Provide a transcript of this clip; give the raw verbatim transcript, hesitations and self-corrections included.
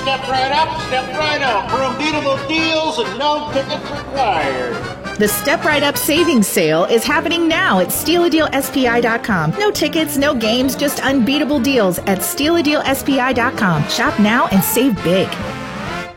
Step right up, step right up for unbeatable deals and no tickets required. The Step Right Up Savings Sale is happening now at steal a deal S P I dot com. No tickets, no games, just unbeatable deals at steal a deal S P I dot com. Shop now and save big.